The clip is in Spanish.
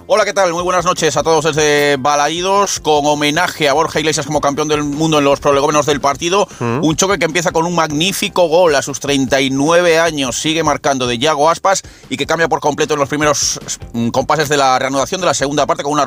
Hola, ¿qué tal? Muy buenas noches a todos desde Balaídos, con homenaje a Borja Iglesias como campeón del mundo en los prolegómenos del partido. Un choque que empieza con un magnífico gol a sus 39 años, sigue marcando de Yago Aspas y que cambia por completo en los primeros compases de la reanudación de la segunda parte con una